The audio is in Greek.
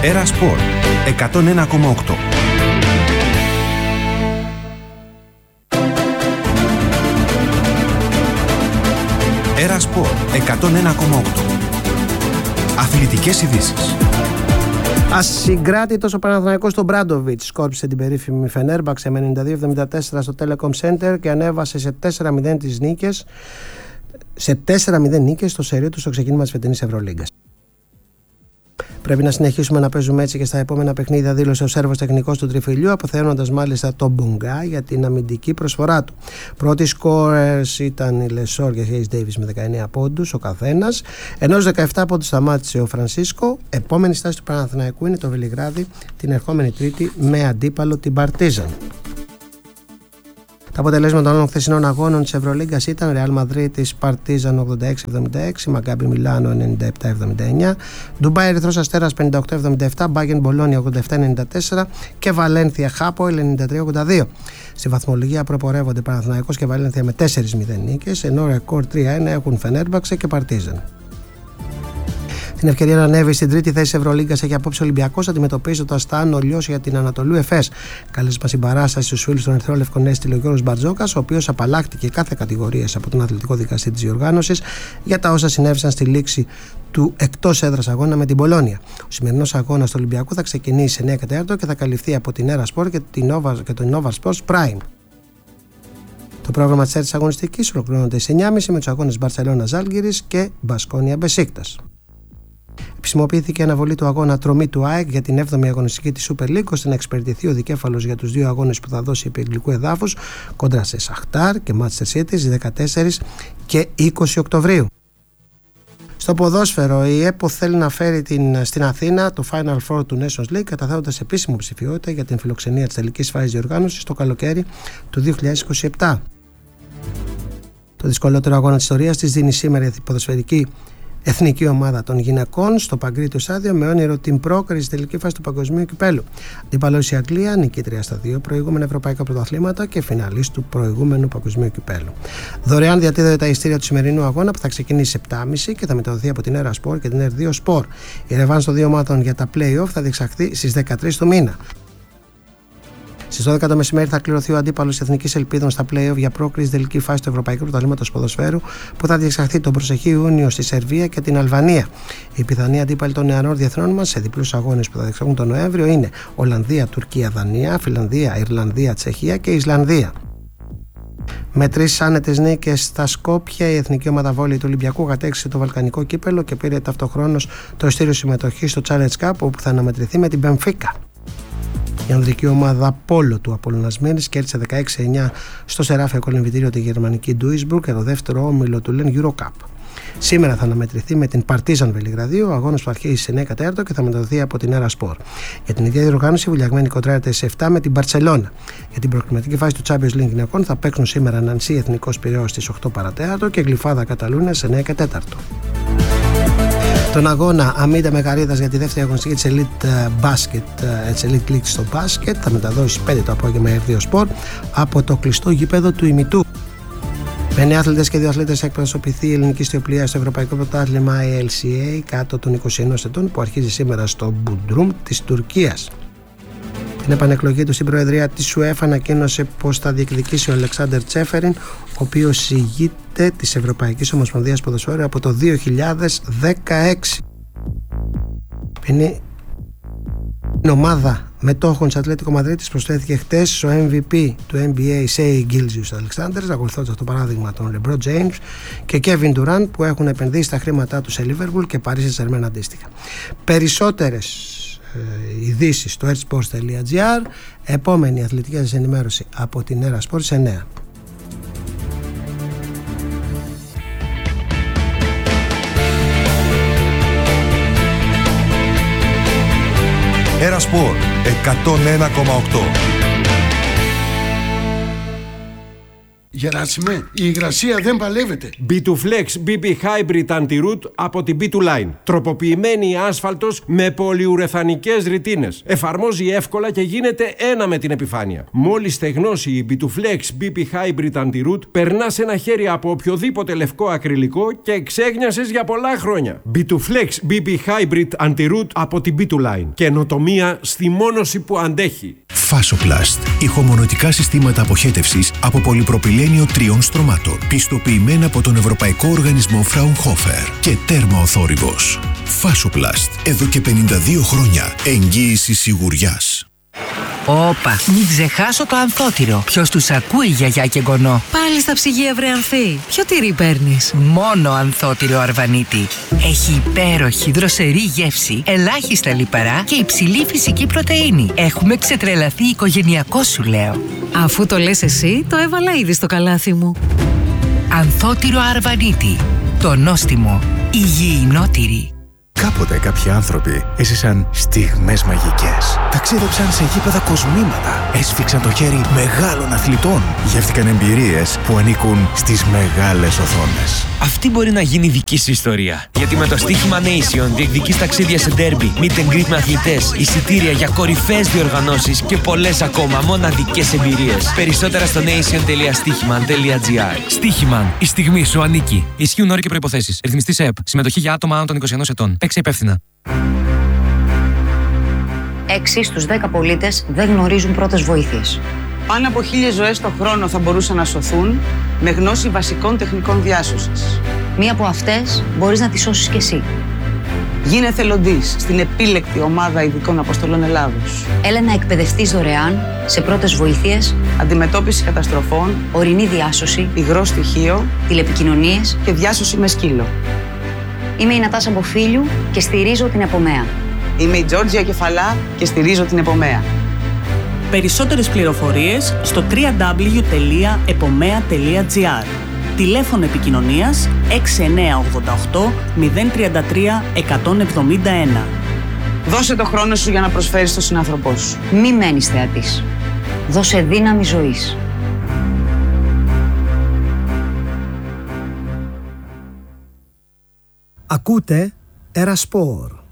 Έρα Σπορ 101,8. Έρα Σπορ 101,8. Αθλητικές ειδήσεις. Ασυγκράτητος ο Παναθηναϊκός στον Μπράντοβιτς σκόρπισε την περίφημη Φενέρμπαξε με 92-74 στο Telecom Center και ανέβασε σε 4-0 τις νίκες, σε 4-0 νίκες στο σερί του στο ξεκίνημα της φετινής Ευρωλίγκας. Πρέπει να συνεχίσουμε να παίζουμε έτσι και στα επόμενα παιχνίδια, δήλωσε ο Σέρβος τεχνικός του Τριφυλιού, αποθεώνοντας μάλιστα τον Μπουγκα για την αμυντική προσφορά του. Πρώτοι σκόρερς ήταν οι Λεσόρ και Χέις Ντέιβις με 19 πόντους ο καθένας, ενώ στους 17 πόντους σταμάτησε ο Φρανσίσκο. Επόμενη στάση του Παναθηναϊκού είναι το Βελιγράδι την ερχόμενη Τρίτη με αντίπαλο την Παρτίζαν. Τα αποτελέσματα των χθεσινών αγώνων της Ευρωλίγκας ήταν Ρεάλ Μαδρίτης Παρτίζαν 86-76, Μακάμπι Μιλάνο 97-79, Ντουμπάι Ερυθρός Αστέρας 58-77, Μπάγεν Μπολόνια 87-94 και Βαλένθια Χάποελ 93-82. Στη βαθμολογία προπορεύονται Παναθηναϊκός και Βαλένθια με 4-0 νίκες, ενώ ρεκόρ 3-1 έχουν Φενέρμπαξε και Παρτίζαν. Την ευκαιρία να ανέβει στην τρίτη θέση της Ευρωλίγκας έχει απόψε ο Ολυμπιακός, αντιμετωπίζοντας τα Άνω Λιός για την Ανατολού Εφές. Καλέσμα συμπαράσταση στους φίλους των Ερυθρών Λευκών έστειλε ο Γιώργος Μπαρτζόκας, ο οποίος απαλλάχτηκε κάθε κατηγορίας από τον αθλητικό δικαστή της διοργάνωσης για τα όσα συνέβησαν στη λήξη του εκτός έδρας αγώνα με την Πολόνια. Ο σημερινός αγώνας του Ολυμπιακού θα ξεκινήσει σε 9 και θα καλυφθεί από την Έρα Σπορ και τον Nova Sports Prime. Το πρόγραμμα της τέταρτης αγωνιστικής ολοκληρώνεται σε 9.30 με τους αγώνες Μπαρσελόνα Ζάλγκιρις και Μπασκόνια Μπεσίκτας. Επισημοποιήθηκε η αναβολή του αγώνα τρομή του ΑΕΚ για την 7η αγωνιστική της Super League, ώστε να εξυπηρετηθεί ο δικέφαλος για τους δύο αγώνες που θα δώσει επί αγγλικού εδάφους κόντρα σε Σαχτάρ και Manchester City στις 14 και 20 Οκτωβρίου. Στο ποδόσφαιρο, η ΕΠΟ θέλει να φέρει στην Αθήνα το Final Four του Nations League, καταθέτοντας επίσημη ψηφιότητα για την φιλοξενία της τελικής φάσης διοργάνωσης το καλοκαίρι του 2027. Το δυσκολότερο αγώνα της ιστορίας της δίνει σήμερα η ποδοσφαιρική εθνική ομάδα των γυναικών στο Παγκρίτιο Στάδιο με όνειρο την πρόκριση στη τελική φάση του Παγκοσμίου Κυπέλλου. Αντίπαλος η Αγγλία, νικήτρια στα δύο προηγούμενα ευρωπαϊκά πρωταθλήματα και φιναλίστ του προηγούμενου Παγκοσμίου Κυπέλλου. Δωρεάν διατίθεται τα ειστήρια του σημερινού αγώνα που θα ξεκινήσει σε 7.30 και θα μεταδοθεί από την Έρα Σπορ και την R2 Sport. Η ρεβάνς των δύο ομάδων για τα play-off θα διεξαχθεί στις 13 του μήνα. Στις 12 το μεσημέρι θα κληρωθεί ο αντίπαλος Εθνικής Ελπίδων στα play-off για πρόκριση τελική φάση του Ευρωπαϊκού Πρωταθλήματος Ποδοσφαίρου που θα διεξαχθεί τον προσεχή Ιούνιο στη Σερβία και την Αλβανία. Η πιθανή αντίπαλοι των νεαρών διεθνών μας σε διπλούς αγώνες που θα διεξαχθούν τον Νοέμβριο είναι Ολλανδία, Τουρκία, Δανία, Φιλανδία, Ιρλανδία, Τσεχία και Ισλανδία. Με 3 άνετες νίκες στα Σκόπια, η εθνική ομάδα βόλεϊ του Ολυμπιακού κατέκτησε το Βαλκανικό κύπελο και πήρε ταυτοχρόνως το ειστήριο συμμετοχής στο Challenge Cup, όπου θα αναμετρηθεί με την Μπενφίκα. Η ανδρική ομάδα Πόλο του Απόλλωνας Μύρνης κέρδισε 16-9 στο Σεράφια Κολυμβητήριο τη γερμανική Duisburg και το δεύτερο όμιλο του LEN Eurocup. Σήμερα θα αναμετρηθεί με την Παρτίζαν Βελιγραδίου, ο αγώνας που αρχίζει σε 9 και θα μεταδοθεί από την Έρα Σπορ. Για την ίδια διοργάνωση, η Βουλιαγμένη κοντράρεται σε 7 με την Μπαρσελόνα. Για την προκριματική φάση του Champions League γυναικών θα παίξουν σήμερα Νανσί Εθνικός Πειραιώς στις 8 παρατέταρτο και Γλυφάδα Καταλούνια σε 9 και 4. Τον αγώνα Αμίντα Μεγαρίδας για τη δεύτερη αγωνιστική της Elite League στο μπάσκετ θα μεταδώσει 5 το απόγευμα R2 Sport από το κλειστό γήπεδο του ημιτού. Με 9 αθλητές και 2 αθλήτες θα εκπροσωπηθεί η ελληνική ιστιοπλοία στο Ευρωπαϊκό Πρωτάθλημα LCA κάτω των 21 ετών που αρχίζει σήμερα στο Μπουντρούμ της Τουρκίας. Την επανεκλογή του στην Προεδρία της UEFA ανακοίνωσε πως θα διεκδικήσει ο Αλεξάντερ Τσέφεριν, ο οποίος ηγείται της Ευρωπαϊκής Ομοσπονδίας Ποδοσφαίρου από το 2016. Η ομάδα μετόχων της Ατλέτικο Μαδρίτης προσθέθηκε χτες στο MVP του NBA Shai Gilgeous-Alexander, ακολουθώντας το παράδειγμα των LeBron James και Kevin Durant που έχουν επενδύσει τα χρήματά τους σε Liverpool και Paris Saint-Germain αντίστοιχα. Περισσότερες ειδήσεις στο earthsports.gr. Επόμενη αθλητική σας ενημέρωση από την Έρα Sports σε 9. Έρα Σπορ 101,8. Γεράσιμε, η υγρασία δεν παλεύεται. B2Flex BB Hybrid Anti-Root από την B2Line. Τροποποιημένη άσφαλτος με πολυουρεθανικές ρητίνες. Εφαρμόζει εύκολα και γίνεται ένα με την επιφάνεια. Μόλις στεγνώσει η B2Flex BB Hybrid Anti-Root, περνάς ένα χέρι από οποιοδήποτε λευκό ακριλικό και εξέγνιασες για πολλά χρόνια. B2Flex BB Hybrid Anti-Root από την B2Line. Καινοτομία στη μόνωση που αντέχει. Fasoplast. Ηχομονωτικά συστήματα αποχέτευσης από πολυπροπυλένιο 3 στρωμάτων. Πιστοποιημένα από τον Ευρωπαϊκό Οργανισμό Fraunhofer και τέρμα ο θόρυβος. Fasoplast. Εδώ και 52 χρόνια. Εγγύηση σιγουριάς. Όπα, μην ξεχάσω το ανθότυρο. Ποιος τους ακούει, γιαγιά και γονό? Πάλι στα ψυγεία, βρε Ανθή. Ποιο τυρί παίρνεις? Μόνο ανθότυρο Αρβανίτη. Έχει υπέροχη δροσερή γεύση, ελάχιστα λιπαρά και υψηλή φυσική πρωτεΐνη. Έχουμε ξετρελαθεί οικογενειακό, σου λέω. Αφού το λες εσύ, το έβαλα ήδη στο καλάθι μου. Ανθότυρο Αρβανίτη. Το νόστιμο. Υγιεινότυρη. Κάποτε κάποιοι άνθρωποι έζησαν στιγμές μαγικές. Ταξίδεψαν σε γήπεδα κοσμήματα. Έσφιξαν το χέρι μεγάλων αθλητών. Γεύτηκαν εμπειρίες που ανήκουν στις μεγάλες οθόνες. Αυτή μπορεί να γίνει δική σου ιστορία. Γιατί με το στοίχημα Nation διεκδικείς ταξίδια σε ντέρμπι, meet and greet με αθλητές, εισιτήρια για κορυφαίες διοργανώσεις και πολλές ακόμα μοναδικές εμπειρίες. Περισσότερα στο nation.stichiman.gr. Στοίχημαν. Η στιγμή σου ανήκει. Ισχύουν όροι και προϋποθέσεις. Ρυθμιστής ΕΕΠ. Συμμετοχή για άτομα άνω των 21 ετών. Παίξε υπεύθυνα. 6 στους 10 πολίτες δεν γνωρίζουν πρώτες βοήθειες. Πάνω από 1.000 ζωές το χρόνο θα μπορούσαν να σωθούν με γνώση βασικών τεχνικών διάσωσης. Μία από αυτές μπορείς να τη σώσεις κι εσύ. Γίνε εθελοντής στην επίλεκτη ομάδα ειδικών αποστολών Ελλάδος. Έλα να εκπαιδευτείς δωρεάν σε πρώτες βοήθειες, αντιμετώπιση καταστροφών, ορεινή διάσωση, υγρό στοιχείο, τηλεπικοινωνίες και διάσωση με σκύλο. Είμαι η Νατάσα Μποφίλιου και στηρίζω την Επομέα. Είμαι η Τζόρτζια Κεφαλά και στηρίζω την Επομέα. Περισσότερες πληροφορίες στο www.epomea.gr. Τηλέφωνο επικοινωνίας 6988 033 171. Δώσε το χρόνο σου για να προσφέρεις στον συνάνθρωπό σου. Μη μένεις θεατής. Δώσε δύναμη ζωής. Ακούτε Ερασπόρ.